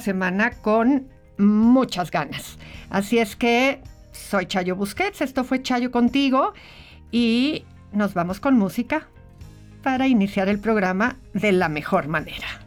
semana con muchas ganas. Así es que soy Chayo Busquets, esto fue Chayo Contigo y nos vamos con música para iniciar el programa de la mejor manera.